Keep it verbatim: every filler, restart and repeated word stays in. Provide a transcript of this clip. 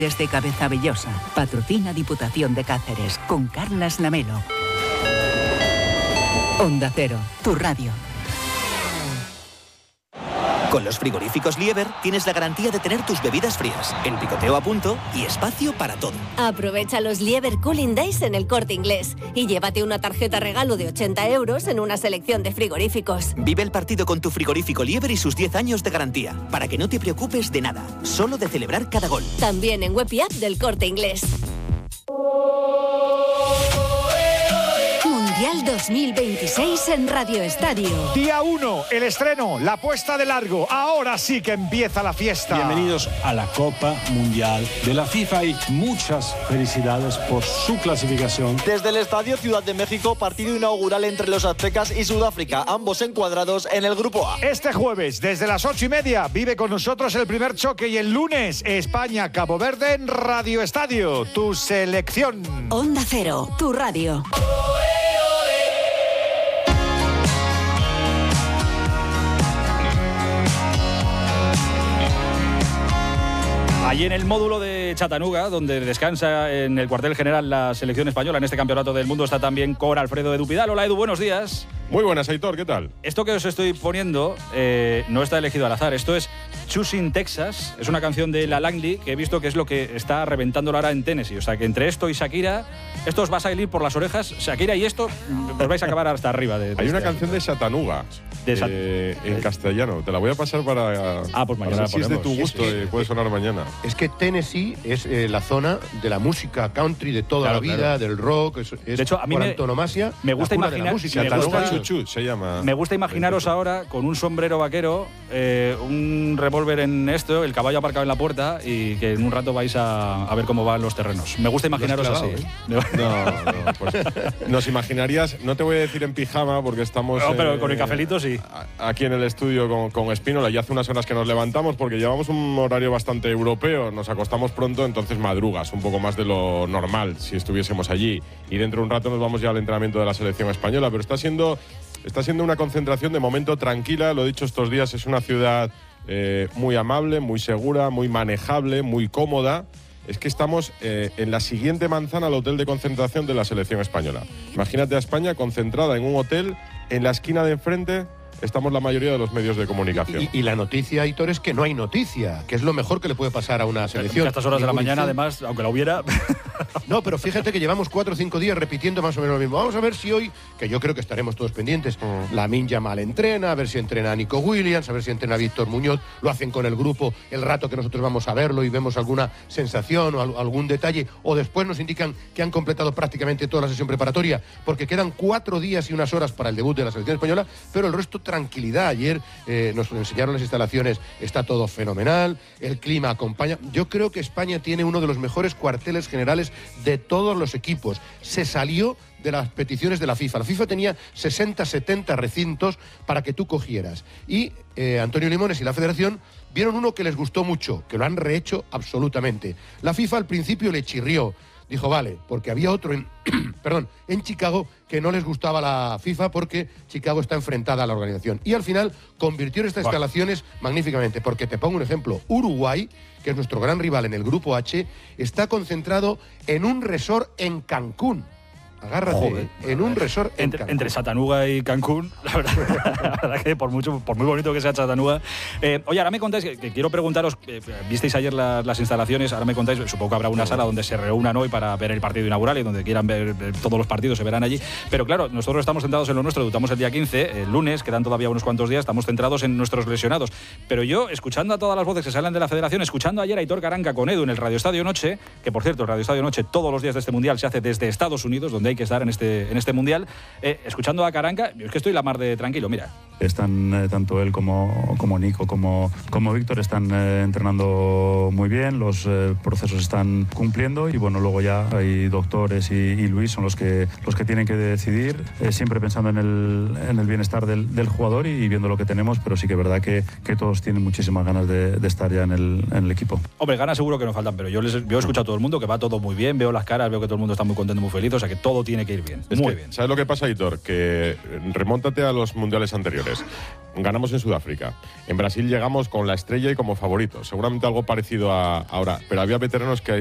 Desde Cabezabellosa, patrocina Diputación de Cáceres, con Carlas Lamelo. Onda Cero, tu radio. Con los frigoríficos Lieber tienes la garantía de tener tus bebidas frías, el picoteo a punto y espacio para todo. Aprovecha los Lieber Cooling Days en El Corte Inglés y llévate una tarjeta regalo de ochenta euros en una selección de frigoríficos. Vive el partido con tu frigorífico Lieber y sus diez años de garantía, para que no te preocupes de nada, solo de celebrar cada gol. También en web y app del Corte Inglés. Mundial dos mil veintiséis en Radio Estadio. Día uno, el estreno, la puesta de largo. Ahora sí que empieza la fiesta. Bienvenidos a la Copa Mundial de la FIFA y muchas felicidades por su clasificación. Desde el Estadio Ciudad de México, partido inaugural entre los aztecas y Sudáfrica, ambos encuadrados en el Grupo A. Este jueves, desde las ocho y media, vive con nosotros el primer choque y el lunes, España-Cabo Verde en Radio Estadio, tu selección. Onda Cero, tu radio. Allí en el módulo de Chattanooga, donde descansa en el cuartel general la selección española en este campeonato del mundo, está también con Alfredo Edu Pidal. Hola Edu, buenos días. Muy buenas, Aitor, ¿qué tal? Esto que os estoy poniendo eh, no está elegido al azar. Esto es Choosing Texas, es una canción de La Langley que he visto que es lo que está reventándolo ahora en Tennessee. O sea que entre esto y Shakira, esto os va a salir por las orejas. Shakira y esto os vais a acabar hasta arriba. De, de Hay este una canción de Chattanooga de Sat eh, en de castellano. Te la voy a pasar para. Ah, pues mañana. Si es de tu gusto, es que, puede sonar mañana. Es que Tennessee es eh, la zona de la música country de toda claro, la vida, claro. del rock. Es, es de hecho, a mí por me, antonomasia. Me gusta imaginar. música. Chattanooga Chuchu se llama. Me gusta imaginaros ahora con un sombrero vaquero, eh, un revólver en esto, el caballo aparcado en la puerta y que en un rato vais a, a ver cómo van los terrenos. Me gusta imaginaros así. ¿eh? No, no, pues nos imaginarías, no te voy a decir en pijama porque estamos. No, pero eh, con el cafelito sí. Aquí en el estudio con, con Espínola, y hace unas horas que nos levantamos porque llevamos un horario bastante europeo, nos acostamos pronto, entonces madrugas un poco más de lo normal si estuviésemos allí. Y dentro de un rato nos vamos ya al entrenamiento de la selección española, pero está siendo. Está siendo una concentración de momento tranquila, lo he dicho estos días, es una ciudad eh, muy amable, muy segura, muy manejable, muy cómoda. Es que estamos eh, en la siguiente manzana al hotel de concentración de la selección española. Imagínate a España concentrada en un hotel, en la esquina de enfrente estamos la mayoría de los medios de comunicación. Y, y, y la noticia, Aitor, es que no hay noticia, que es lo mejor que le puede pasar a una selección. A estas horas de la mañana, además, aunque la hubiera. No, pero fíjate que llevamos cuatro o cinco días repitiendo más o menos lo mismo. Vamos a ver si hoy, que yo creo que estaremos todos pendientes, mm. Lamine Yamal entrena, a ver si entrena a Nico Williams, a ver si entrena a Víctor Muñoz, lo hacen con el grupo el rato que nosotros vamos a verlo y vemos alguna sensación o al, algún detalle, o después nos indican que han completado prácticamente toda la sesión preparatoria, porque quedan cuatro días y unas horas para el debut de la selección española, pero el resto tranquilidad. Ayer eh, nos enseñaron las instalaciones, está todo fenomenal, el clima acompaña. Yo creo que España tiene uno de los mejores cuarteles generales de todos los equipos. Se salió de las peticiones de la FIFA. La FIFA tenía sesenta, setenta recintos para que tú cogieras. Y eh, Antonio Limones y la Federación vieron uno que les gustó mucho, que lo han rehecho absolutamente. La FIFA al principio le chirrió. Dijo, vale, porque había otro en, perdón, en Chicago que no les gustaba la FIFA porque Chicago está enfrentada a la organización. Y al final convirtió estas bueno. instalaciones magníficamente, porque te pongo un ejemplo. Uruguay, que es nuestro gran rival en el Grupo H, está concentrado en un resort en Cancún. Agárrate, Joder, en un resort en entre, Cancún. Entre Chattanooga y Cancún, la verdad, la verdad que por mucho, por muy bonito que sea Chattanooga. Eh, oye, ahora me contáis, que, que quiero preguntaros, eh, visteis ayer la, las instalaciones, ahora me contáis, supongo que habrá una sala donde se reúnan hoy para ver el partido inaugural y donde quieran ver eh, todos los partidos, se verán allí. Pero claro, nosotros estamos centrados en lo nuestro, debutamos el día quince, el lunes, quedan todavía unos cuantos días, estamos centrados en nuestros lesionados. Pero yo, escuchando a todas las voces que salen de la Federación, escuchando ayer a Aitor Caranca con Edu en el Radio Estadio Noche, que por cierto, el Radio Estadio Noche todos los días de este Mundial se hace desde Estados Unidos, donde hay que estar en este en este Mundial, eh, escuchando a Caranca, yo es que estoy la mar de tranquilo, mira. Están eh, tanto él como, como Nico, como, como Víctor, están eh, entrenando muy bien, los eh, procesos están cumpliendo y bueno, luego ya hay doctores y, y Luis son los que, los que tienen que decidir, eh, siempre pensando en el, en el bienestar del, del jugador y viendo lo que tenemos, pero sí que es verdad que, que todos tienen muchísimas ganas de, de estar ya en el, en el equipo. Hombre, ganas seguro que no faltan, pero yo les yo he escuchado a todo el mundo que va todo muy bien, veo las caras, veo que todo el mundo está muy contento, muy feliz, o sea que todo tiene que ir bien. Es muy que, bien. ¿Sabes lo que pasa, Aitor? Que remóntate a los mundiales anteriores. ganamos en Sudáfrica. En Brasil llegamos con la estrella y como favoritos. Seguramente algo parecido a ahora. Pero había veteranos que